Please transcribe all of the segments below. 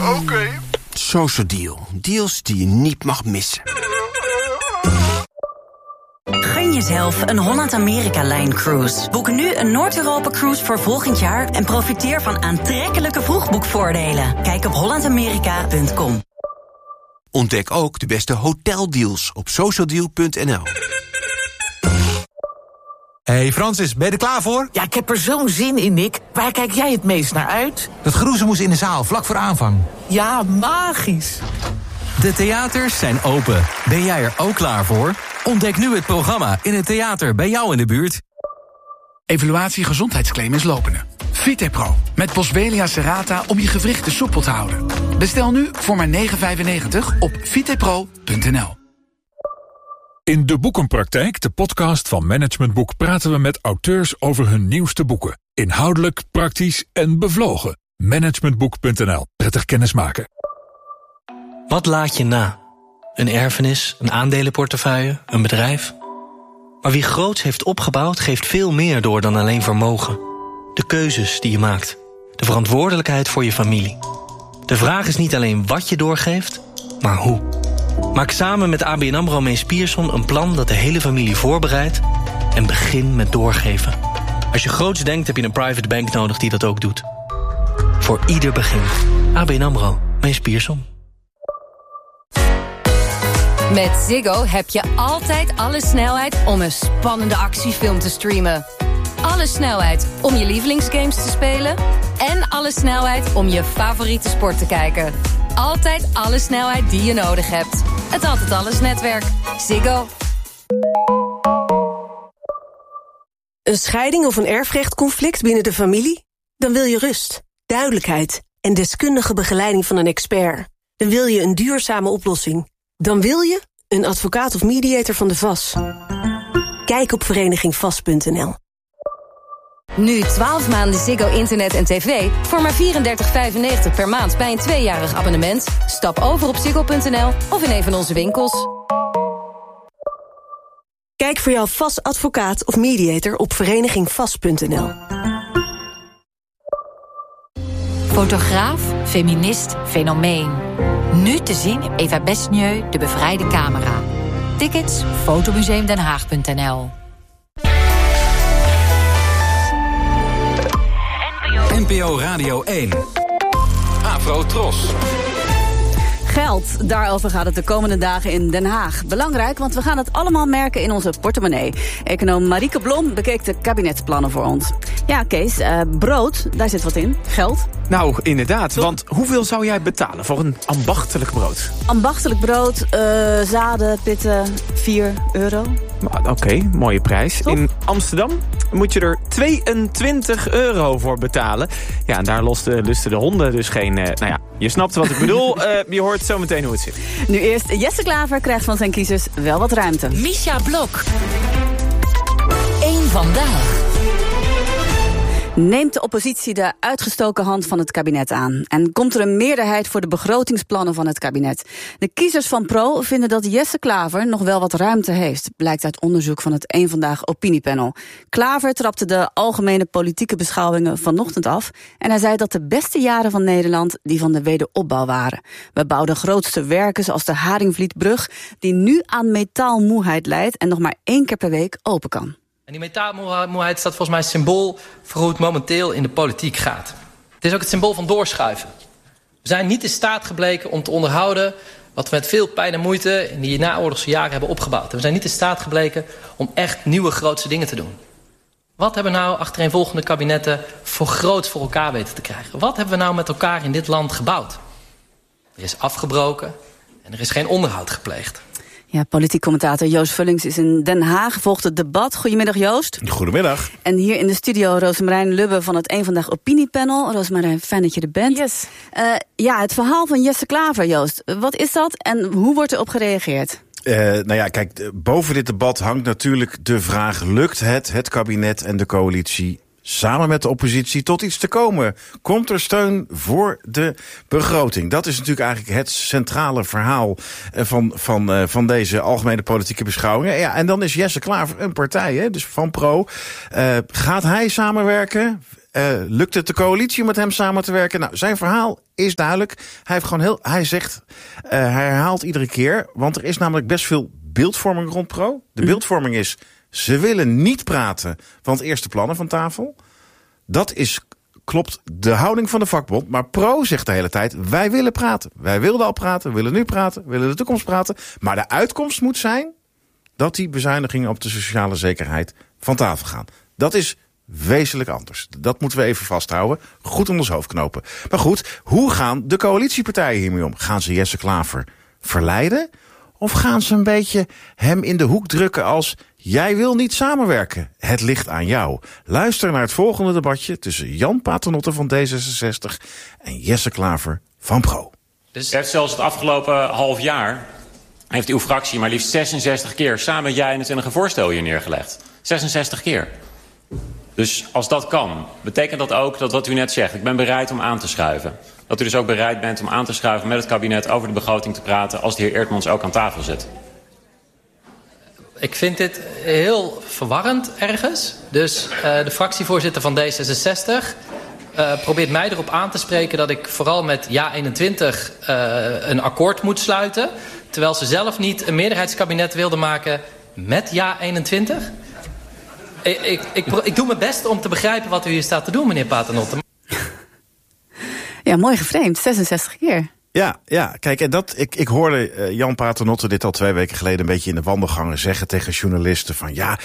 Oké. Social Deal. Deals die je niet mag missen. Gun jezelf een Holland-Amerika-Line-cruise. Boek nu een Noord-Europa-cruise voor volgend jaar... en profiteer van aantrekkelijke vroegboekvoordelen. Kijk op hollandamerika.com. Ontdek ook de beste hoteldeals op socialdeal.nl. Hey Francis, ben je er klaar voor? Ja, ik heb er zo'n zin in, Nick. Waar kijk jij het meest naar uit? Dat geroezemoes in de zaal, vlak voor aanvang. Ja, magisch. De theaters zijn open. Ben jij er ook klaar voor? Ontdek nu het programma in het theater bij jou in de buurt. Evaluatie gezondheidsclaim is lopende. VitePro met Boswellia serrata om je gewrichten soepel te houden. Bestel nu voor maar €9,95 op vitepro.nl. In De Boekenpraktijk, de podcast van Management Boek, praten we met auteurs over hun nieuwste boeken. Inhoudelijk, praktisch en bevlogen. Managementboek.nl. Prettig kennismaken. Wat laat je na? Een erfenis, een aandelenportefeuille, een bedrijf? Maar wie groots heeft opgebouwd, geeft veel meer door dan alleen vermogen. De keuzes die je maakt. De verantwoordelijkheid voor je familie. De vraag is niet alleen wat je doorgeeft, maar hoe. Maak samen met ABN AMRO Mees Pierson een plan dat de hele familie voorbereidt en begin met doorgeven. Als je groots denkt, heb je een private bank nodig die dat ook doet. Voor ieder begin. ABN AMRO Mees Pierson. Met Ziggo heb je altijd alle snelheid om een spannende actiefilm te streamen. Alle snelheid om je lievelingsgames te spelen. En alle snelheid om je favoriete sport te kijken. Altijd alle snelheid die je nodig hebt. Het Altijd Alles netwerk. Ziggo. Een scheiding of een erfrechtconflict binnen de familie? Dan wil je rust, duidelijkheid en deskundige begeleiding van een expert. Dan wil je een duurzame oplossing. Dan wil je een advocaat of mediator van de VAS. Kijk op verenigingvas.nl. Nu 12 maanden Ziggo internet en tv voor maar €34,95 per maand bij een 2-jarig abonnement. Stap over op ziggo.nl of in een van onze winkels. Kijk voor jouw VAS advocaat of mediator op verenigingvas.nl. Fotograaf, feminist, fenomeen. Nu te zien Eva Besnieu, De Bevrijde Camera. Tickets fotomuseumdenhaag.nl. NPO Radio 1. Afro Tros. Geld, daarover gaat het de komende dagen in Den Haag. Belangrijk, want we gaan het allemaal merken in onze portemonnee. Econoom Marieke Blom bekeek de kabinetsplannen voor ons. Ja, Kees, brood, daar zit wat in. Geld. Nou, inderdaad, want hoeveel zou jij betalen voor een ambachtelijk brood? Ambachtelijk brood, zaden, pitten, €4. Oké, mooie prijs. Top. In Amsterdam moet je er €22 voor betalen. Ja, en daar lusten de honden dus geen... je snapt wat ik bedoel. Je hoort zo meteen hoe het zit. Nu eerst, Jesse Klaver krijgt van zijn kiezers wel wat ruimte. Misha Blok. 1 vandaag. Neemt de oppositie de uitgestoken hand van het kabinet aan? En komt er een meerderheid voor de begrotingsplannen van het kabinet? De kiezers van Pro vinden dat Jesse Klaver nog wel wat ruimte heeft, blijkt uit onderzoek van het 1 Vandaag opiniepanel. Klaver trapte de algemene politieke beschouwingen vanochtend af en hij zei dat de beste jaren van Nederland die van de wederopbouw waren. We bouwden grootste werken zoals de Haringvlietbrug, die nu aan metaalmoeheid leidt en nog maar 1 keer per week open kan. En die metaalmoeheid staat volgens mij symbool voor hoe het momenteel in de politiek gaat. Het is ook het symbool van doorschuiven. We zijn niet in staat gebleken om te onderhouden wat we met veel pijn en moeite in die naoorlogse jaren hebben opgebouwd. En we zijn niet in staat gebleken om echt nieuwe grootse dingen te doen. Wat hebben we nou achtereenvolgende kabinetten voor groots voor elkaar weten te krijgen? Wat hebben we nou met elkaar in dit land gebouwd? Er is afgebroken en er is geen onderhoud gepleegd. Ja, politiek commentator Joost Vullings is in Den Haag, volgt het debat. Goedemiddag, Joost. Goedemiddag. En hier in de studio Rosemarijn Lubbe van het 1 Vandaag opiniepanel. Rosemarijn, fijn dat je er bent. Yes. Het verhaal van Jesse Klaver, Joost. Wat is dat en hoe wordt erop gereageerd? Kijk, boven dit debat hangt natuurlijk de vraag: lukt het kabinet en de coalitie samen met de oppositie tot iets te komen? Komt er steun voor de begroting? Dat is natuurlijk eigenlijk het centrale verhaal van deze algemene politieke beschouwingen. Ja, en dan is Jesse Klaver een partij, dus van Pro. Gaat hij samenwerken? lukt het de coalitie om met hem samen te werken? Nou, zijn verhaal is duidelijk. Hij herhaalt iedere keer, want er is namelijk best veel beeldvorming rond Pro. De beeldvorming is, ze willen niet praten, want eerst de plannen van tafel. Dat klopt de houding van de vakbond. Maar Pro zegt de hele tijd, wij willen praten. Wij wilden al praten, we willen nu praten, we willen de toekomst praten. Maar de uitkomst moet zijn dat die bezuinigingen op de sociale zekerheid van tafel gaan. Dat is wezenlijk anders. Dat moeten we even vasthouden. Goed onder ons hoofd knopen. Maar goed, hoe gaan de coalitiepartijen hiermee om? Gaan ze Jesse Klaver verleiden? Of gaan ze een beetje hem in de hoek drukken als, jij wil niet samenwerken, het ligt aan jou. Luister naar het volgende debatje tussen Jan Paternotte van D66 en Jesse Klaver van Pro. Dus zelfs het afgelopen half jaar heeft uw fractie maar liefst 66 keer samen met jij en een voorstel hier neergelegd. 66 keer. Dus als dat kan, betekent dat ook dat wat u net zegt, ik ben bereid om aan te schuiven. Dat u dus ook bereid bent om aan te schuiven met het kabinet over de begroting te praten als de heer Eertmans ook aan tafel zit. Ik vind dit heel verwarrend ergens. Dus de fractievoorzitter van D66 probeert mij erop aan te spreken dat ik vooral met Ja21 een akkoord moet sluiten. Terwijl ze zelf niet een meerderheidskabinet wilde maken met Ja21. Ik doe mijn best om te begrijpen wat u hier staat te doen, meneer Paternotte. Ja, mooi geframed. 66 keer. Ja, kijk, en ik hoorde Jan Paternotte dit al 2 weken geleden een beetje in de wandelgangen zeggen tegen journalisten van ja,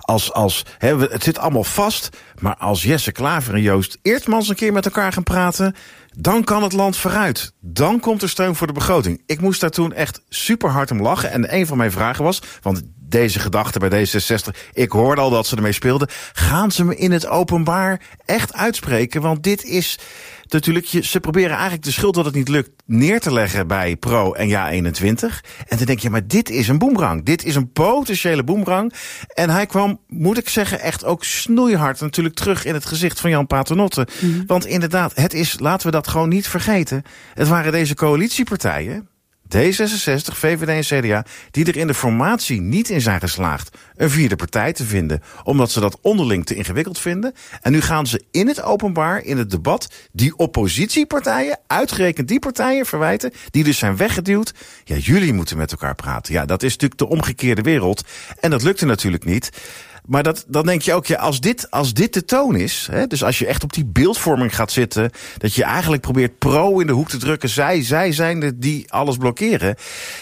het zit allemaal vast, maar als Jesse Klaver en Joost Eertmans een keer met elkaar gaan praten, dan kan het land vooruit. Dan komt er steun voor de begroting. Ik moest daar toen echt super hard om lachen. En een van mijn vragen was, want deze gedachte bij D66, ik hoorde al dat ze ermee speelden, gaan ze me in het openbaar echt uitspreken? Want dit is natuurlijk, ze proberen eigenlijk de schuld dat het niet lukt neer te leggen bij Pro en Ja21. En dan denk je, maar dit is een boemerang. Dit is een potentiële boemerang. En hij kwam, moet ik zeggen, echt ook snoeihard natuurlijk terug in het gezicht van Jan Paternotte. Mm-hmm. Want inderdaad, het is, laten we dat gewoon niet vergeten, het waren deze coalitiepartijen, D66, VVD en CDA, die er in de formatie niet in zijn geslaagd een vierde partij te vinden, omdat ze dat onderling te ingewikkeld vinden. En nu gaan ze in het openbaar, in het debat, die oppositiepartijen, uitgerekend die partijen verwijten, die dus zijn weggeduwd. Ja, jullie moeten met elkaar praten. Ja, dat is natuurlijk de omgekeerde wereld. En dat lukte natuurlijk niet. Maar dan denk je ook, ja, als dit de toon is, hè, dus als je echt op die beeldvorming gaat zitten, dat je eigenlijk probeert Pro in de hoek te drukken, zij zijn die alles blokkeren,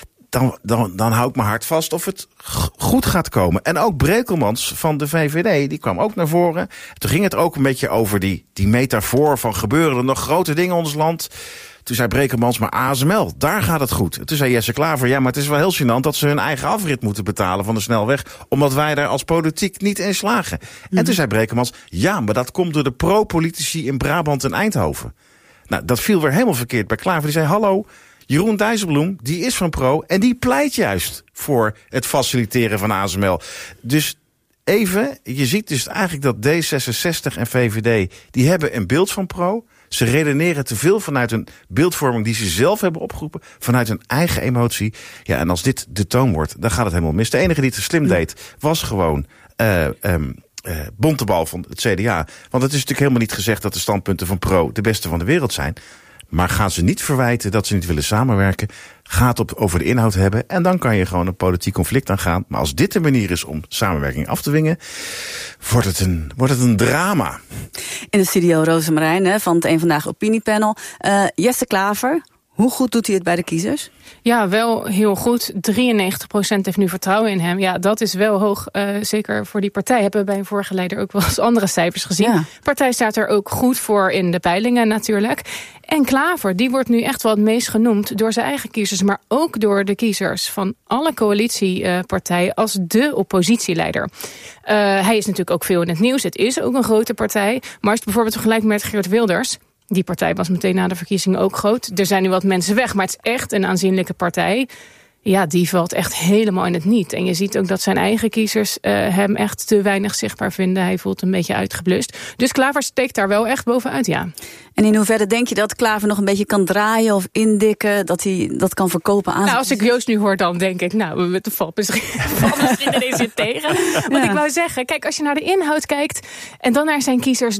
dan hou ik mijn hart vast of het goed gaat komen. En ook Brekelmans van de VVD, die kwam ook naar voren. Toen ging het ook een beetje over die metafoor van gebeuren er nog grote dingen in ons land. Toen zei Brekelmans, maar ASML, daar gaat het goed. En toen zei Jesse Klaver, ja, maar het is wel heel gênant dat ze hun eigen afrit moeten betalen van de snelweg, omdat wij daar als politiek niet in slagen. En toen zei Brekelmans, ja, maar dat komt door de pro-politici in Brabant en Eindhoven. Nou, dat viel weer helemaal verkeerd bij Klaver. Die zei, hallo, Jeroen Dijsselbloem, die is van Pro en die pleit juist voor het faciliteren van ASML. Dus even, je ziet dus eigenlijk dat D66 en VVD, die hebben een beeld van Pro. Ze redeneren te veel vanuit een beeldvorming die ze zelf hebben opgeroepen, vanuit hun eigen emotie. Ja, en als dit de toon wordt, dan gaat het helemaal mis. De enige die het slim deed, was gewoon Bontebal van het CDA. Want het is natuurlijk helemaal niet gezegd dat de standpunten van Pro de beste van de wereld zijn. Maar gaan ze niet verwijten dat ze niet willen samenwerken. Ga het over de inhoud hebben. En dan kan je gewoon een politiek conflict aangaan. Maar als dit de manier is om samenwerking af te dwingen, wordt het een drama. In de studio Rosemarijn van het Eén Vandaag opiniepanel. Jesse Klaver, hoe goed doet hij het bij de kiezers? Ja, wel heel goed. 93% heeft nu vertrouwen in hem. Ja, dat is wel hoog, zeker voor die partij. Hebben we bij een vorige leider ook wel eens andere cijfers gezien. Ja. De partij staat er ook goed voor in de peilingen natuurlijk. En Klaver, die wordt nu echt wel het meest genoemd door zijn eigen kiezers, maar ook door de kiezers van alle coalitiepartijen als de oppositieleider. Hij is natuurlijk ook veel in het nieuws. Het is ook een grote partij. Maar als je het bijvoorbeeld vergelijkt met Geert Wilders, die partij was meteen na de verkiezingen ook groot. Er zijn nu wat mensen weg, maar het is echt een aanzienlijke partij. Ja, die valt echt helemaal in het niet. En je ziet ook dat zijn eigen kiezers hem echt te weinig zichtbaar vinden. Hij voelt een beetje uitgeblust. Dus Klaver steekt daar wel echt bovenuit, ja. En in hoeverre denk je dat Klaver nog een beetje kan draaien of indikken, dat hij dat kan verkopen aan? Nou, als ik Joost nu hoor, dan denk ik, nou, het valt misschien ineens weer tegen. Want ik wou zeggen, kijk, als je naar de inhoud kijkt en dan naar zijn kiezers,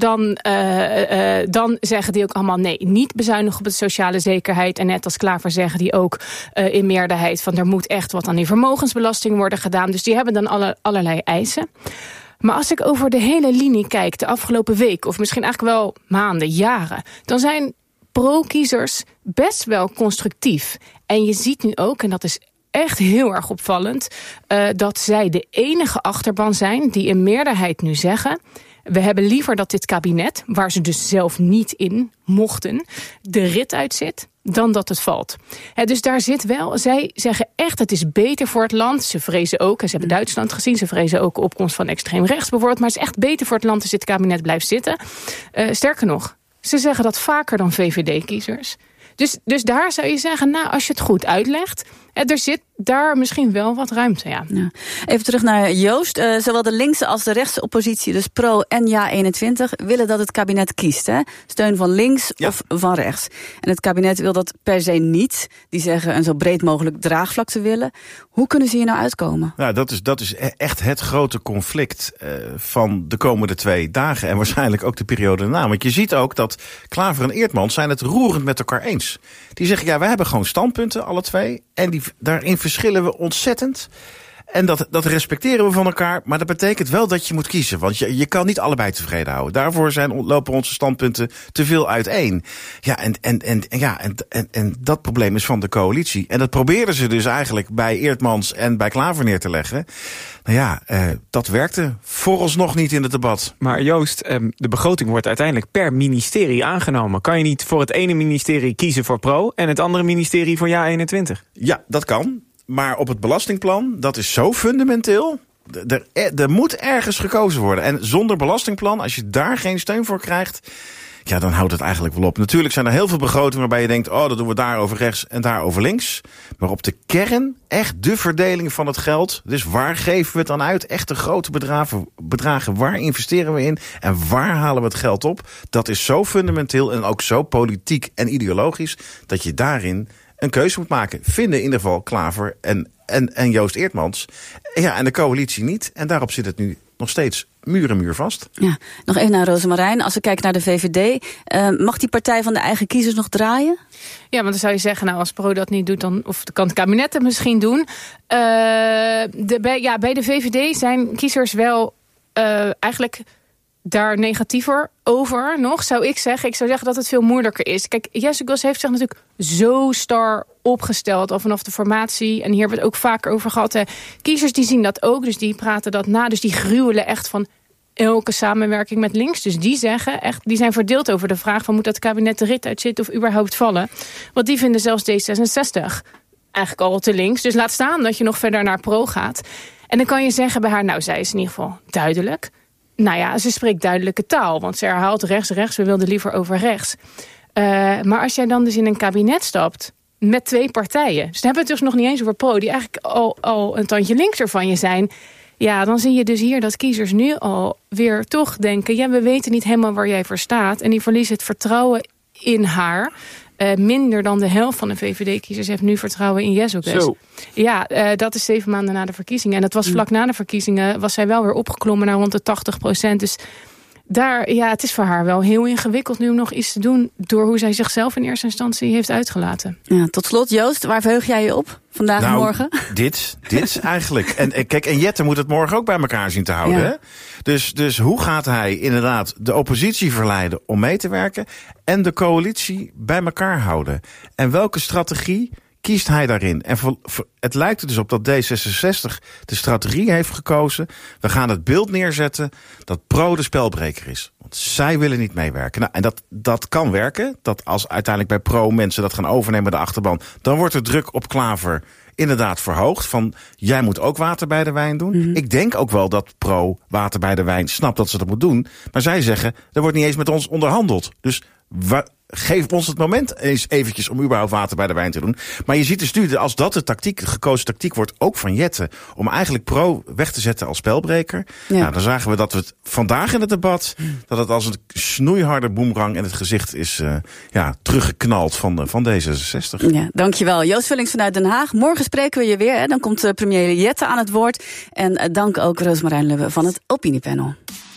dan zeggen die ook allemaal nee, niet bezuinigen op de sociale zekerheid. En net als Klaver zeggen die ook in meerderheid van er moet echt wat aan die vermogensbelasting worden gedaan. Dus die hebben dan allerlei eisen. Maar als ik over de hele linie kijk, de afgelopen week, of misschien eigenlijk wel maanden, jaren, dan zijn pro-kiezers best wel constructief. En je ziet nu ook, en dat is echt heel erg opvallend, dat zij de enige achterban zijn die in meerderheid nu zeggen, we hebben liever dat dit kabinet, waar ze dus zelf niet in mochten, de rit uitzit, dan dat het valt. Dus daar zit wel, zij zeggen echt, het is beter voor het land. Ze vrezen ook, en ze hebben Duitsland gezien, ze vrezen ook de opkomst van extreem rechts bijvoorbeeld, maar het is echt beter voor het land als dit kabinet blijft zitten. Sterker nog, ze zeggen dat vaker dan VVD-kiezers. Dus daar zou je zeggen, nou, als je het goed uitlegt, er zit daar misschien wel wat ruimte, ja. Even terug naar Joost. Zowel de linkse als de rechtse oppositie, dus Pro en Ja21, willen dat het kabinet kiest. Hè? Steun van links of van rechts. En het kabinet wil dat per se niet. Die zeggen een zo breed mogelijk draagvlak te willen. Hoe kunnen ze hier nou uitkomen? Nou, dat is echt het grote conflict van de komende 2 dagen. En waarschijnlijk ook de periode daarna. Want je ziet ook dat Klaver en Eertmans zijn het roerend met elkaar eens. Die zeggen, ja, wij hebben gewoon standpunten, alle twee. En daarin verschillen we ontzettend. En dat respecteren we van elkaar. Maar dat betekent wel dat je moet kiezen. Want je kan niet allebei tevreden houden. Daarvoor lopen onze standpunten te veel uiteen. Ja, en dat probleem is van de coalitie. En dat probeerden ze dus eigenlijk bij Eertmans en bij Klaver neer te leggen. Nou ja, dat werkte vooralsnog niet in het debat. Maar Joost, de begroting wordt uiteindelijk per ministerie aangenomen. Kan je niet voor het ene ministerie kiezen voor Pro en het andere ministerie voor Ja21? Ja, dat kan. Maar op het belastingplan, dat is zo fundamenteel. Er moet ergens gekozen worden. En zonder belastingplan, als je daar geen steun voor krijgt, ja, dan houdt het eigenlijk wel op. Natuurlijk zijn er heel veel begrotingen waarbij je denkt, dat doen we daar over rechts en daar over links. Maar op de kern, echt de verdeling van het geld. Dus waar geven we het dan uit? Echt de grote bedragen, waar investeren we in? En waar halen we het geld op? Dat is zo fundamenteel en ook zo politiek en ideologisch, dat je daarin een keuze moet maken. Vinden in ieder geval Klaver en Joost Eertmans. Ja, en de coalitie niet. En daarop zit het nu nog steeds muur vast. Ja, nog even naar Rosemarijn. Als we kijken naar de VVD, mag die partij van de eigen kiezers nog draaien? Ja, want dan zou je zeggen, nou, als Pro dat niet doet, dan kan het kabinet het misschien doen. Bij de VVD zijn kiezers wel eigenlijk daar negatiever over nog, zou ik zeggen. Ik zou zeggen dat het veel moeilijker is. Kijk, Jesse Gus heeft zich natuurlijk zo star opgesteld al vanaf de formatie. En hier hebben we het ook vaker over gehad. Kiezers die zien dat ook, dus die praten dat na. Dus die gruwelen echt van elke samenwerking met links. Dus die zeggen echt, die zijn verdeeld over de vraag van moet dat kabinet de rit uitzitten of überhaupt vallen. Want die vinden zelfs D66 eigenlijk al te links. Dus laat staan dat je nog verder naar Pro gaat. En dan kan je zeggen bij haar, nou, zij is in ieder geval duidelijk. Nou ja, ze spreekt duidelijke taal, want ze herhaalt rechts, we wilden liever over rechts. Maar als jij dan dus in een kabinet stapt met 2 partijen, dus dan hebben we het dus nog niet eens over Pro, die eigenlijk al een tandje linkser van je zijn. Ja, dan zie je dus hier dat kiezers nu al weer toch denken, ja, we weten niet helemaal waar jij voor staat. En die verliezen het vertrouwen in haar. Minder dan de helft van de VVD-kiezers heeft nu vertrouwen in Jezus. Ja, dat is 7 maanden na de verkiezingen. En dat was vlak na de verkiezingen, was zij wel weer opgeklommen naar rond de 80%. Dus daar, ja, het is voor haar wel heel ingewikkeld nu om nog iets te doen door hoe zij zichzelf in eerste instantie heeft uitgelaten. Ja, tot slot, Joost, waar verheug jij je op vandaag en morgen? Dit eigenlijk. En kijk, en Jette moet het morgen ook bij elkaar zien te houden. Ja. Hè? Dus hoe gaat hij inderdaad de oppositie verleiden om mee te werken en de coalitie bij elkaar houden? En welke strategie kiest hij daarin? En het lijkt er dus op dat D66 de strategie heeft gekozen. We gaan het beeld neerzetten dat Pro de spelbreker is. Want zij willen niet meewerken. Nou, en dat kan werken. Dat als uiteindelijk bij Pro mensen dat gaan overnemen de achterban, dan wordt de druk op Klaver inderdaad verhoogd. Van, jij moet ook water bij de wijn doen. Mm-hmm. Ik denk ook wel dat Pro water bij de wijn snapt dat ze dat moet doen. Maar zij zeggen, er wordt niet eens met ons onderhandeld. Dus geef ons het moment eens eventjes om überhaupt water bij de wijn te doen. Maar je ziet dus nu, als dat de gekozen tactiek wordt, ook van Jette, om eigenlijk Pro weg te zetten als spelbreker. Ja. Nou, dan zagen we dat we het vandaag in het debat, dat het als een snoeiharde boemerang in het gezicht is teruggeknald van D66. Ja, dankjewel. Joost Vullings vanuit Den Haag. Morgen spreken we je weer. Hè? Dan komt premier Jette aan het woord. En dank ook Roosmarijn Lubbe van het Opiniepanel.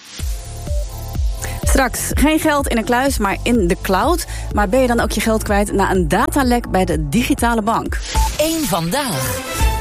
Straks geen geld in een kluis, maar in de cloud. Maar ben je dan ook je geld kwijt na een datalek bij de digitale bank? Eén vandaag.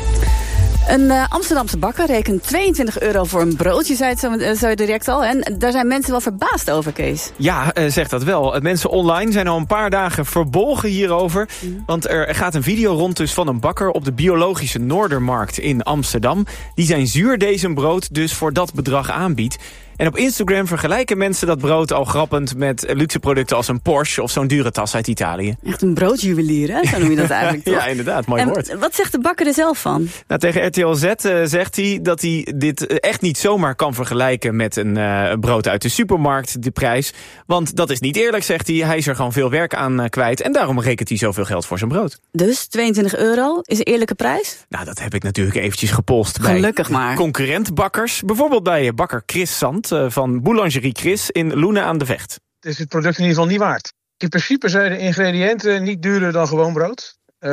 Een Amsterdamse bakker rekent €22 voor een broodje, zei het zo direct al. En daar zijn mensen wel verbaasd over, Kees. Ja, zegt dat wel. Mensen online zijn al een paar dagen verbolgen hierover. Want er gaat een video rond dus van een bakker op de biologische Noordermarkt in Amsterdam. Die zijn zuurdesembrood dus voor dat bedrag aanbiedt. En op Instagram vergelijken mensen dat brood al grappend met luxe producten als een Porsche of zo'n dure tas uit Italië. Echt een broodjuwelier, hè? Zo noem je dat eigenlijk toch? Ja, inderdaad, mooi woord. Wat zegt de bakker er zelf van? Nou, tegen RTL Z zegt hij dat hij dit echt niet zomaar kan vergelijken met een brood uit de supermarkt, de prijs. Want dat is niet eerlijk, zegt hij. Hij is er gewoon veel werk aan kwijt en daarom rekent hij zoveel geld voor zijn brood. Dus €22 is een eerlijke prijs? Nou, dat heb ik natuurlijk eventjes gepolst Gelukkig bij maar. concurrentbakkers. Bijvoorbeeld bij bakker Chris Sand van Boulangerie Chris in Loenen aan de Vecht. Het is het product in ieder geval niet waard. In principe zijn de ingrediënten niet duurder dan gewoon brood.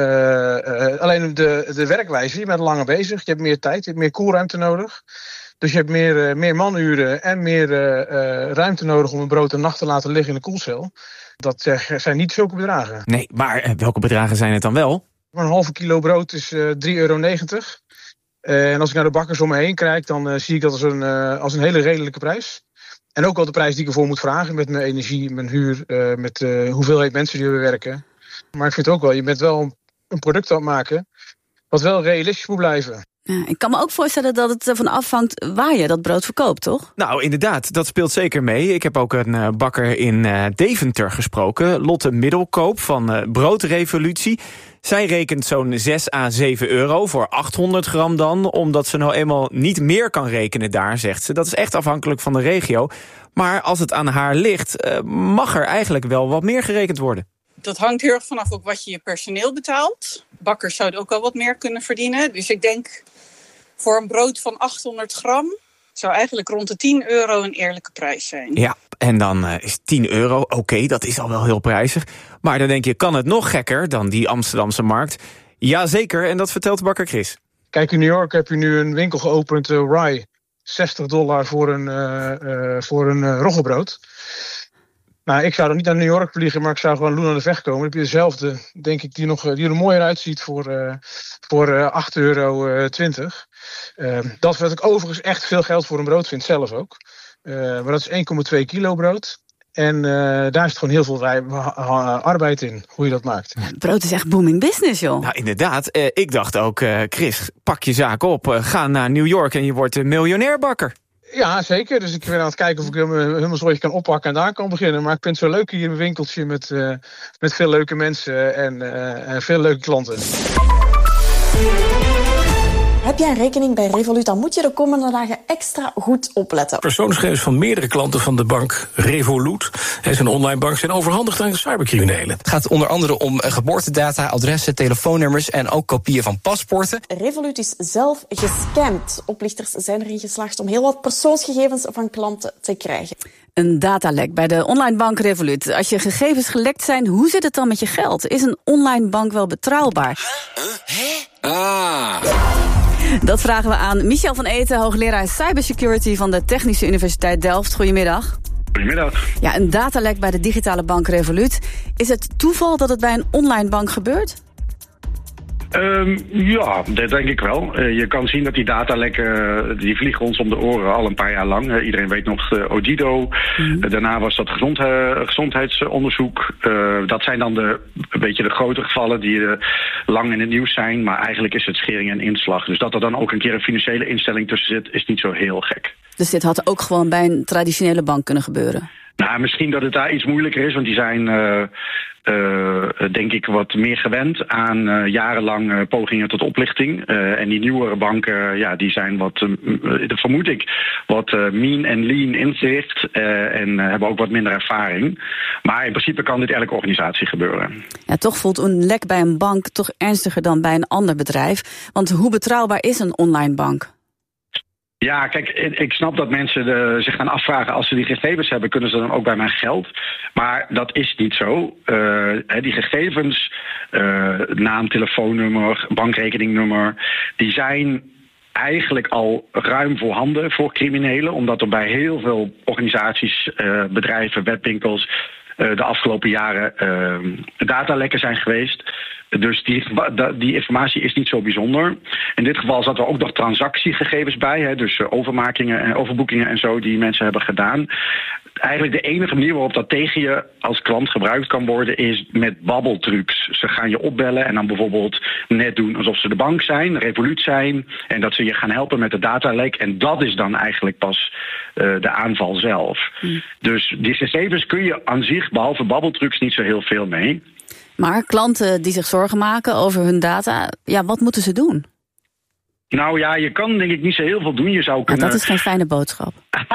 Alleen de werkwijze, je bent langer bezig, je hebt meer tijd, je hebt meer koelruimte nodig. Dus je hebt meer manuren en meer ruimte nodig om een brood een nacht te laten liggen in de koelcel. Dat zijn niet zulke bedragen. Nee, maar welke bedragen zijn het dan wel? Maar een halve kilo brood is €3,90. En als ik naar de bakkers om me heen kijk, dan zie ik dat als een hele redelijke prijs. En ook wel de prijs die ik ervoor moet vragen met mijn energie, mijn huur, met de hoeveelheid mensen die we werken. Maar ik vind ook wel, je bent wel een product aan het maken wat wel realistisch moet blijven. Ja, ik kan me ook voorstellen dat het ervan afhangt waar je dat brood verkoopt, toch? Nou, inderdaad, dat speelt zeker mee. Ik heb ook een bakker in Deventer gesproken, Lotte Middelkoop van Broodrevolutie. Zij rekent zo'n €6 à €7 voor 800 gram dan, omdat ze nou eenmaal niet meer kan rekenen daar, zegt ze. Dat is echt afhankelijk van de regio. Maar als het aan haar ligt, mag er eigenlijk wel wat meer gerekend worden. Dat hangt heel erg vanaf ook wat je personeel betaalt. Bakkers zouden ook wel wat meer kunnen verdienen. Dus ik denk voor een brood van 800 gram zou eigenlijk rond de €10 een eerlijke prijs zijn. Ja, en dan is €10, oké, dat is al wel heel prijzig. Maar dan denk je, kan het nog gekker dan die Amsterdamse markt? Jazeker, en dat vertelt bakker Chris. Kijk, in New York heb je nu een winkel geopend, Rye. $60 voor een roggebrood. Nou, ik zou er niet naar New York vliegen, maar ik zou gewoon Loenen aan de Vecht komen. Dan heb je dezelfde, denk ik, die er mooier uitziet voor €8,20. Dat wat ik overigens echt veel geld voor een brood vind, zelf ook. Maar dat is 1,2 kilo brood. En daar zit gewoon heel veel arbeid in, hoe je dat maakt. Brood is echt booming business, joh. Nou, inderdaad. Ik dacht ook, Chris, pak je zaak op, ga naar New York en je wordt een miljonair bakker. Ja, zeker. Dus ik ben aan het kijken of ik helemaal zoiets kan oppakken en daar kan beginnen. Maar ik vind het zo leuk hier in een winkeltje met veel leuke mensen en veel leuke klanten. Heb jij een rekening bij Revolut, dan moet je de komende dagen extra goed opletten. Persoonsgegevens van meerdere klanten van de bank Revolut, zijn online bank, zijn overhandigd aan de cybercriminelen. Het gaat onder andere om geboortedata, adressen, telefoonnummers en ook kopieën van paspoorten. Revolut is zelf gescamd. Oplichters zijn erin geslaagd om heel wat persoonsgegevens van klanten te krijgen. Een datalek bij de online bank Revolut. Als je gegevens gelekt zijn, hoe zit het dan met je geld? Is een online bank wel betrouwbaar? Dat vragen we aan Michel van Eten, hoogleraar cybersecurity van de Technische Universiteit Delft. Goedemiddag. Goedemiddag. Ja, een datalek bij de digitale bank Revolut. Is het toeval dat het bij een online bank gebeurt? Ja, dat denk ik wel. Je kan zien dat die datalekken, die vliegen ons om de oren al een paar jaar lang. Iedereen weet nog Odido. Daarna was dat gezondheidsonderzoek. Dat zijn dan een beetje de grote gevallen die lang in het nieuws zijn. Maar eigenlijk is het schering en inslag. Dus dat er dan ook een keer een financiële instelling tussen zit, is niet zo heel gek. Dus dit had ook gewoon bij een traditionele bank kunnen gebeuren? Nou, misschien dat het daar iets moeilijker is, want die zijn denk ik, wat meer gewend aan jarenlang pogingen tot oplichting. En die nieuwere banken, die zijn wat, vermoed ik, wat mean en lean ingericht. En hebben ook wat minder ervaring. Maar in principe kan dit elke organisatie gebeuren. Ja, toch voelt een lek bij een bank toch ernstiger dan bij een ander bedrijf. Want hoe betrouwbaar is een online bank? Ja, kijk, ik snap dat mensen zich gaan afvragen... als ze die gegevens hebben, kunnen ze dan ook bij mijn geld? Maar dat is niet zo. Die gegevens, naam, telefoonnummer, bankrekeningnummer... die zijn eigenlijk al ruim voorhanden voor criminelen... omdat er bij heel veel organisaties, bedrijven, webwinkels... de afgelopen jaren datalekken zijn geweest... Dus die informatie is niet zo bijzonder. In dit geval zaten er ook nog transactiegegevens bij. Hè, dus overmakingen en overboekingen en zo die mensen hebben gedaan. Eigenlijk de enige manier waarop dat tegen je als klant gebruikt kan worden... is met babbeltrucs. Ze gaan je opbellen en dan bijvoorbeeld net doen alsof ze de bank zijn, Revolut zijn... en dat ze je gaan helpen met de datalek. En dat is dan eigenlijk pas de aanval zelf. Dus die gegevens kun je aan zich, behalve babbeltrucs, niet zo heel veel mee... Maar klanten die zich zorgen maken over hun data, wat moeten ze doen? Nou ja, je kan denk ik niet zo heel veel doen. Je zou kunnen... Dat is geen fijne boodschap.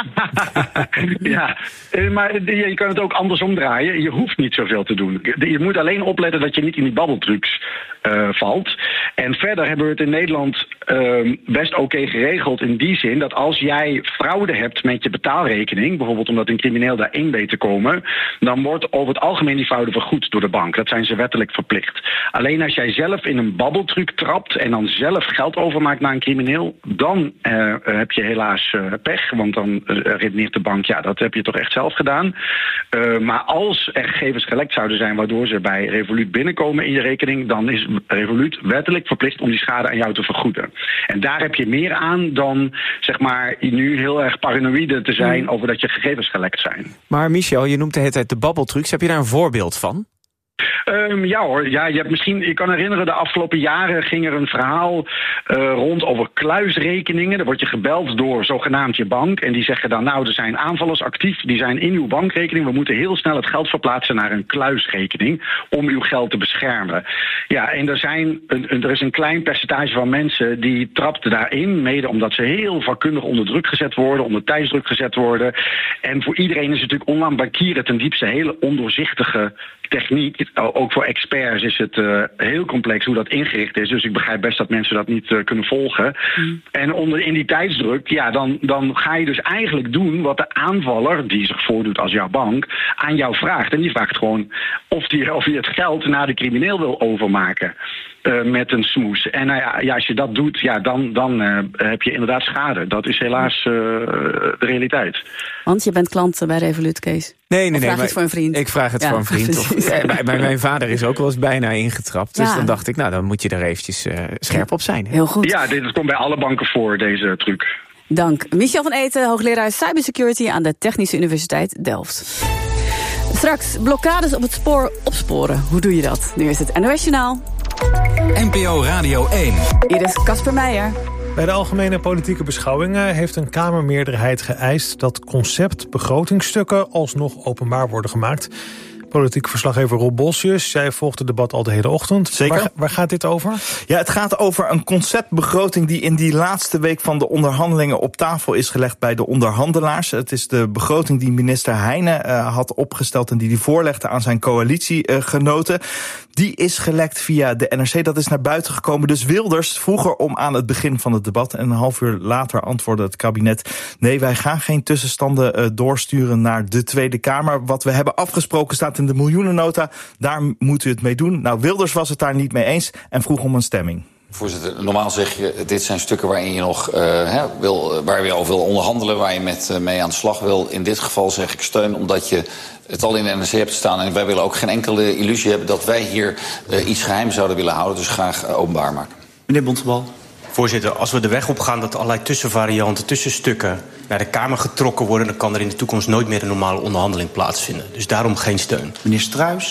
Ja, maar je kan het ook andersom draaien. Je hoeft niet zoveel te doen. Je moet alleen opletten dat je niet in die babbeltrucs valt. En verder hebben we het in Nederland best oké geregeld in die zin... dat als jij fraude hebt met je betaalrekening... bijvoorbeeld omdat een crimineel daarin weet te komen... dan wordt over het algemeen die fraude vergoed door de bank. Dat zijn ze wettelijk verplicht. Alleen als jij zelf in een babbeltruc trapt... en dan zelf geld overmaakt naar een crimineel... dan heb je helaas pech, want dan redeneert de bank... dat heb je toch echt zelf gedaan. Maar als er gegevens gelekt zouden zijn... waardoor ze bij Revolut binnenkomen in je rekening... dan is Revolut wettelijk verplicht om die schade aan jou te vergoeden. En daar heb je meer aan dan, zeg maar, nu heel erg paranoïde te zijn... over dat je gegevens gelekt zijn. Maar Michel, je noemt de hele tijd de babbeltrucs. Heb je daar een voorbeeld van? Ja hoor, je kan herinneren, de afgelopen jaren ging er een verhaal rond over kluisrekeningen. Dan word je gebeld door zogenaamd je bank en die zeggen dan, nou, er zijn aanvallers actief, die zijn in uw bankrekening. We moeten heel snel het geld verplaatsen naar een kluisrekening om uw geld te beschermen. Ja, en er is een klein percentage van mensen die trapt daarin, mede omdat ze heel vakkundig onder druk gezet worden, onder tijdsdruk gezet worden. En voor iedereen is natuurlijk online bankieren ten diepste een hele ondoorzichtige techniek. Ook voor experts is het heel complex hoe dat ingericht is. Dus ik begrijp best dat mensen dat niet kunnen volgen. En in die tijdsdruk, dan ga je dus eigenlijk doen wat de aanvaller, die zich voordoet als jouw bank, aan jou vraagt. En die vraagt gewoon of hij het geld naar de crimineel wil overmaken. Met een smoes. En als je dat doet, dan heb je inderdaad schade. Dat is helaas de realiteit. Want je bent klant bij Revolut, Kees. Nee. Vraag je het voor een vriend? Ik vraag het voor een vriend. Bij mijn vader is ook wel eens bijna ingetrapt. Dus dan dacht ik, dan moet je er eventjes scherp op zijn. Hè? Heel goed. Ja, dit komt bij alle banken voor, deze truc. Dank. Michel van Eeten, hoogleraar Cybersecurity aan de Technische Universiteit Delft. Straks blokkades op het spoor opsporen. Hoe doe je dat? Nu is het NOS Journaal. NPO Radio 1. Hier is Casper Meijer. Bij de algemene politieke beschouwingen heeft een Kamermeerderheid geëist dat concept begrotingstukken alsnog openbaar worden gemaakt. Politiek verslaggever Rob Bosjes, jij volgt het debat al de hele ochtend. Zeker. Waar gaat dit over? Ja, het gaat over een conceptbegroting die in die laatste week van de onderhandelingen op tafel is gelegd bij de onderhandelaars. Het is de begroting die minister Heijnen had opgesteld en die voorlegde aan zijn coalitiegenoten. Die is gelekt via de NRC, dat is naar buiten gekomen. Dus Wilders vroeg erom aan het begin van het debat en een half uur later antwoordde het kabinet: nee, wij gaan geen tussenstanden doorsturen naar de Tweede Kamer. Wat we hebben afgesproken staat in de miljoenennota, daar moet u het mee doen. Nou, Wilders was het daar niet mee eens en vroeg om een stemming. Voorzitter, normaal zeg je, dit zijn stukken waarin je nog waar je over wil onderhandelen, waar je mee aan de slag wil. In dit geval zeg ik steun, omdat je het al in de NRC hebt staan. En wij willen ook geen enkele illusie hebben dat wij hier iets geheim zouden willen houden. Dus graag openbaar maken. Meneer Bontebal. Voorzitter, als we de weg opgaan dat allerlei tussenvarianten, tussenstukken naar de Kamer getrokken worden, dan kan er in de toekomst nooit meer een normale onderhandeling plaatsvinden. Dus daarom geen steun. Meneer Struijs.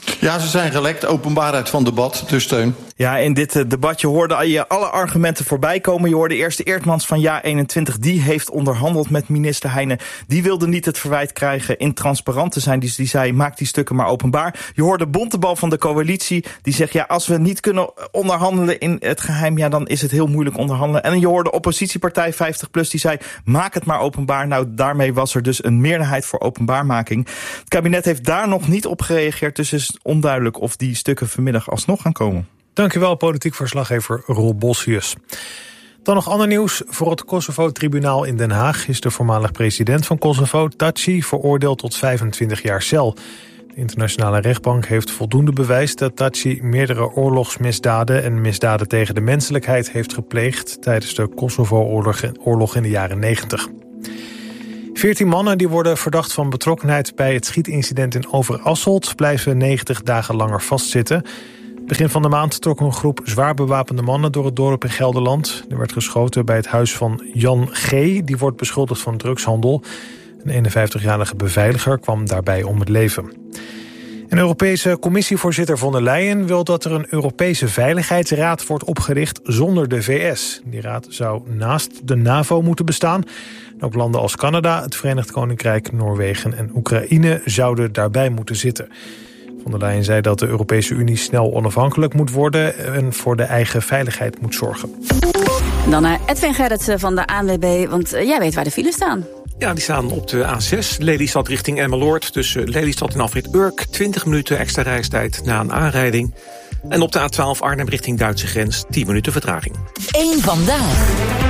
Ja, ze zijn gelekt. Openbaarheid van debat, dus steun. Ja, in dit debatje hoorde je alle argumenten voorbij komen. Je hoorde eerst de Eertmans van JA21. Die heeft onderhandeld met minister Heijnen. Die wilde niet het verwijt krijgen intransparant te zijn. Dus die zei, maak die stukken maar openbaar. Je hoorde Bontebal van de coalitie. Die zegt, ja, als we niet kunnen onderhandelen in het geheim, ja, dan is het heel moeilijk onderhandelen. En je hoorde oppositiepartij 50PLUS. Die zei, maak het maar openbaar. Nou, daarmee was er dus een meerderheid voor openbaarmaking. Het kabinet heeft daar nog niet op gereageerd. Dus is onduidelijk of die stukken vanmiddag alsnog gaan komen. Dankjewel, politiek verslaggever Roel Bossius. Dan nog ander nieuws. Voor het Kosovo-tribunaal in Den Haag is de voormalig president van Kosovo, Thaçi, veroordeeld tot 25 jaar cel. De internationale rechtbank heeft voldoende bewijs dat Thaçi meerdere oorlogsmisdaden en misdaden tegen de menselijkheid heeft gepleegd tijdens de Kosovo-oorlog in de jaren 90. 14 mannen die worden verdacht van betrokkenheid bij het schietincident in Overasselt blijven 90 dagen langer vastzitten. Begin van de maand trok een groep zwaar bewapende mannen door het dorp in Gelderland. Er werd geschoten bij het huis van Jan G. Die wordt beschuldigd van drugshandel. Een 51-jarige beveiliger kwam daarbij om het leven. Een Europese commissievoorzitter von der Leyen wil dat er een Europese Veiligheidsraad wordt opgericht zonder de VS. Die raad zou naast de NAVO moeten bestaan. Ook landen als Canada, het Verenigd Koninkrijk, Noorwegen en Oekraïne zouden daarbij moeten zitten. Von der Leyen zei dat de Europese Unie snel onafhankelijk moet worden en voor de eigen veiligheid moet zorgen. Dan naar Edwin Gerritsen van de ANWB, want jij weet waar de files staan. Ja, die staan op de A6, Lelystad richting Emmeloord. Tussen Lelystad en Afrit Urk, 20 minuten extra reistijd na een aanrijding. En op de A12 Arnhem richting Duitse grens, 10 minuten vertraging. 1 vandaag.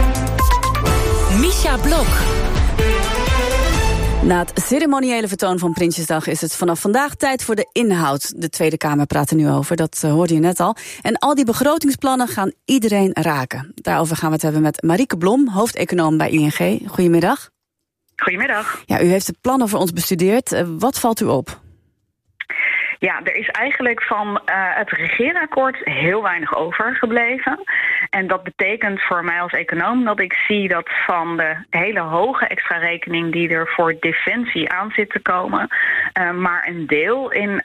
Misha Blok. Na het ceremoniële vertoon van Prinsjesdag is het vanaf vandaag tijd voor de inhoud. De Tweede Kamer praat er nu over, dat hoorde je net al. En al die begrotingsplannen gaan iedereen raken. Daarover gaan we het hebben met Marieke Blom, hoofdeconoom bij ING. Goedemiddag. Goedemiddag. Ja, u heeft de plannen voor ons bestudeerd. Wat valt u op? Ja, er is eigenlijk van het regeerakkoord heel weinig overgebleven. En dat betekent voor mij als econoom dat ik zie dat van de hele hoge extra rekening die er voor defensie aan zit te komen, maar een deel in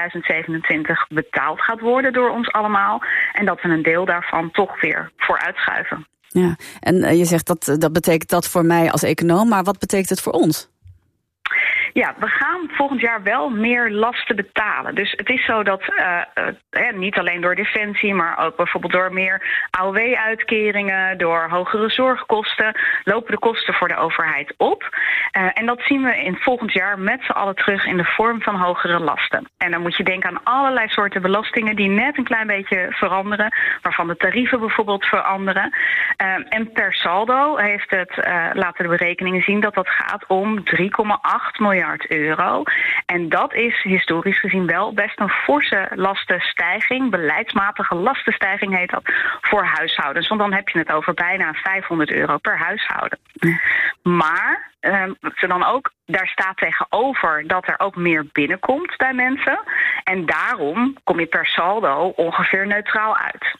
2027 betaald gaat worden door ons allemaal. En dat we een deel daarvan toch weer vooruitschuiven. Ja, en je zegt dat betekent dat voor mij als econoom, maar wat betekent het voor ons? Ja, we gaan volgend jaar wel meer lasten betalen. Dus het is zo dat niet alleen door defensie, maar ook bijvoorbeeld door meer AOW-uitkeringen, door hogere zorgkosten, lopen de kosten voor de overheid op. En dat zien we in volgend jaar met z'n allen terug in de vorm van hogere lasten. En dan moet je denken aan allerlei soorten belastingen die net een klein beetje veranderen, waarvan de tarieven bijvoorbeeld veranderen. En per saldo heeft laten de berekeningen zien dat gaat om 3,8 miljard euro. En dat is historisch gezien wel best een forse lastenstijging. Beleidsmatige lastenstijging heet dat voor huishoudens. Want dan heb je het over bijna 500 euro per huishouden. Maar daar staat tegenover dat er ook meer binnenkomt bij mensen. En daarom kom je per saldo ongeveer neutraal uit.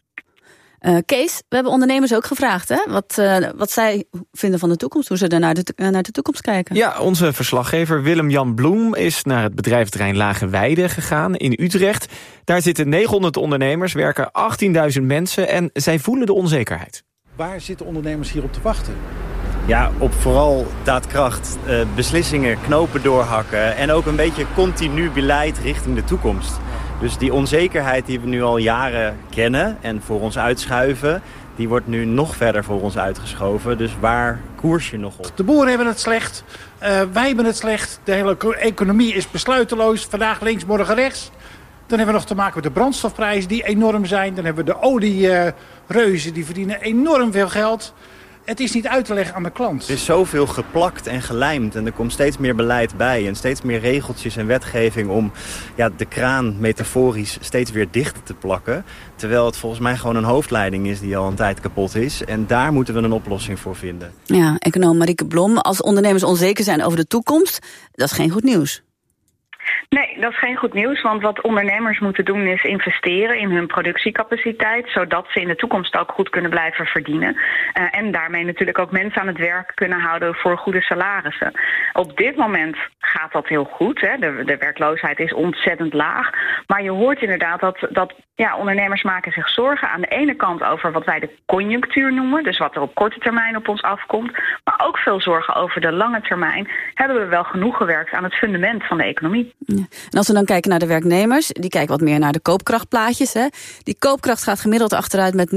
Kees, we hebben ondernemers ook gevraagd, hè? Wat zij vinden van de toekomst, hoe ze er naar de toekomst kijken. Ja, onze verslaggever Willem-Jan Bloem is naar het bedrijventerrein Lageweide gegaan in Utrecht. Daar zitten 900 ondernemers, werken 18.000 mensen en zij voelen de onzekerheid. Waar zitten ondernemers hier op te wachten? Ja, op vooral daadkracht, beslissingen, knopen doorhakken en ook een beetje continu beleid richting de toekomst. Dus die onzekerheid die we nu al jaren kennen en voor ons uitschuiven, die wordt nu nog verder voor ons uitgeschoven. Dus waar koers je nog op? De boeren hebben het slecht, wij hebben het slecht, de hele economie is besluiteloos, vandaag links, morgen rechts. Dan hebben we nog te maken met de brandstofprijzen die enorm zijn. Dan hebben we de oliereuzen, die verdienen enorm veel geld. Het is niet uit te leggen aan de klant. Er is zoveel geplakt en gelijmd en er komt steeds meer beleid bij. En steeds meer regeltjes en wetgeving om de kraan metaforisch steeds weer dicht te plakken. Terwijl het volgens mij gewoon een hoofdleiding is die al een tijd kapot is. En daar moeten we een oplossing voor vinden. Ja, econoom Marieke Blom. Als ondernemers onzeker zijn over de toekomst, dat is geen goed nieuws. Nee, dat is geen goed nieuws, want wat ondernemers moeten doen is investeren in hun productiecapaciteit, zodat ze in de toekomst ook goed kunnen blijven verdienen. En daarmee natuurlijk ook mensen aan het werk kunnen houden voor goede salarissen. Op dit moment gaat dat heel goed. Hè. De werkloosheid is ontzettend laag. Maar je hoort inderdaad dat ondernemers maken zich zorgen aan de ene kant over wat wij de conjunctuur noemen, dus wat er op korte termijn op ons afkomt, maar ook veel zorgen over de lange termijn. Hebben we wel genoeg gewerkt aan het fundament van de economie? Ja. En als we dan kijken naar de werknemers, die kijken wat meer naar de koopkrachtplaatjes. Hè. Die koopkracht gaat gemiddeld achteruit met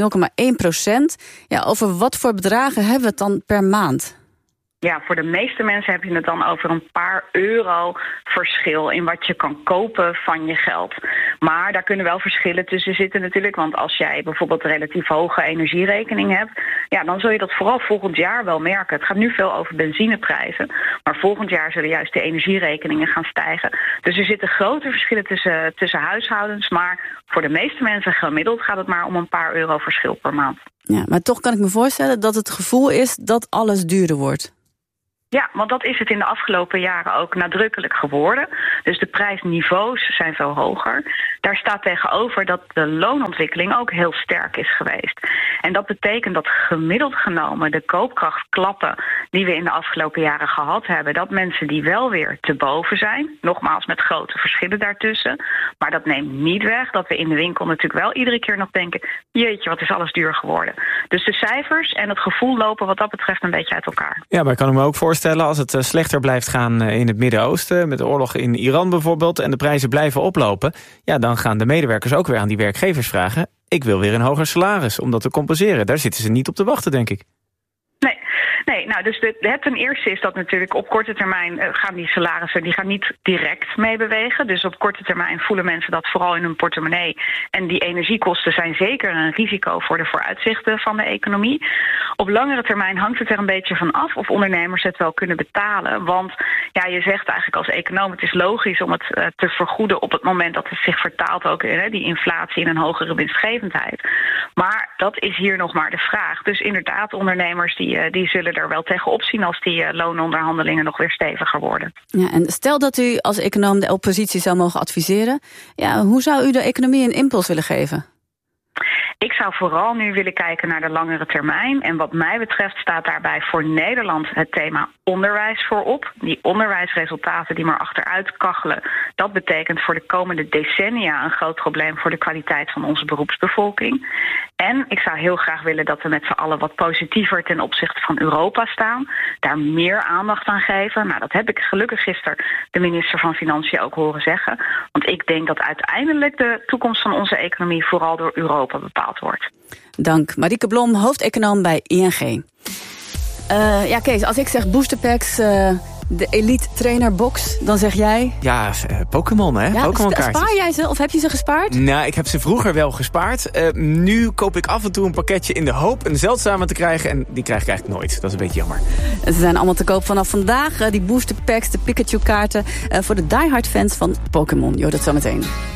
0,1%. Ja, over wat voor bedragen hebben we het dan per maand? Ja, voor de meeste mensen heb je het dan over een paar euro verschil in wat je kan kopen van je geld. Maar daar kunnen wel verschillen tussen zitten natuurlijk. Want als jij bijvoorbeeld een relatief hoge energierekening hebt, dan zul je dat vooral volgend jaar wel merken. Het gaat nu veel over benzineprijzen. Maar volgend jaar zullen juist de energierekeningen gaan stijgen. Dus er zitten grote verschillen tussen huishoudens. Maar voor de meeste mensen gemiddeld gaat het maar om een paar euro verschil per maand. Ja, maar toch kan ik me voorstellen dat het gevoel is dat alles duurder wordt. Ja, want dat is het in de afgelopen jaren ook nadrukkelijk geworden. Dus de prijsniveaus zijn veel hoger. Daar staat tegenover dat de loonontwikkeling ook heel sterk is geweest. En dat betekent dat gemiddeld genomen de koopkrachtklappen die we in de afgelopen jaren gehad hebben, dat mensen die wel weer te boven zijn, nogmaals met grote verschillen daartussen, maar dat neemt niet weg dat we in de winkel natuurlijk wel iedere keer nog denken, jeetje, wat is alles duur geworden. Dus de cijfers en het gevoel lopen wat dat betreft een beetje uit elkaar. Ja, maar ik kan me ook voorstellen, als het slechter blijft gaan in het Midden-Oosten, met de oorlog in Iran bijvoorbeeld, en de prijzen blijven oplopen, ja, dan gaan de medewerkers ook weer aan die werkgevers vragen, ik wil weer een hoger salaris om dat te compenseren. Daar zitten ze niet op te wachten, denk ik. Nee, nou, dus ten eerste is dat natuurlijk op korte termijn gaan die salarissen die gaan niet direct meebewegen. Dus op korte termijn voelen mensen dat vooral in hun portemonnee. En die energiekosten zijn zeker een risico voor de vooruitzichten van de economie. Op langere termijn hangt het er een beetje van af of ondernemers het wel kunnen betalen. Want ja, je zegt eigenlijk als econoom, het is logisch om het te vergoeden op het moment dat het zich vertaalt ook in die inflatie in een hogere winstgevendheid. Maar dat is hier nog maar de vraag. Dus inderdaad, ondernemers die zullen er wel tegenop zien als die loononderhandelingen nog weer steviger worden. Ja, en stel dat u als econoom de oppositie zou mogen adviseren. Ja, hoe zou u de economie een impuls willen geven? Ik zou vooral nu willen kijken naar de langere termijn. En wat mij betreft staat daarbij voor Nederland het thema onderwijs voorop. Die onderwijsresultaten die maar achteruit kachelen, dat betekent voor de komende decennia een groot probleem voor de kwaliteit van onze beroepsbevolking. En ik zou heel graag willen dat we met z'n allen wat positiever ten opzichte van Europa staan. Daar meer aandacht aan geven. Nou, dat heb ik gelukkig gisteren de minister van Financiën ook horen zeggen. Want ik denk dat uiteindelijk de toekomst van onze economie vooral door Europa bepaald wordt. Dank. Marieke Blom, hoofdeconoom bij ING. Ja, Kees, als ik zeg boosterpacks, de Elite Trainer Box, dan zeg jij? Ja, Pokémon, hè? Ja, Pokémon-kaartjes. Spaar jij ze of heb je ze gespaard? Nou, ik heb ze vroeger wel gespaard. Nu koop ik af en toe een pakketje in de hoop een zeldzame te krijgen. En die krijg ik eigenlijk nooit. Dat is een beetje jammer. Ze zijn allemaal te koop vanaf vandaag. Die boosterpacks, de Pikachu-kaarten voor de diehard fans van Pokémon. Jo, dat zometeen.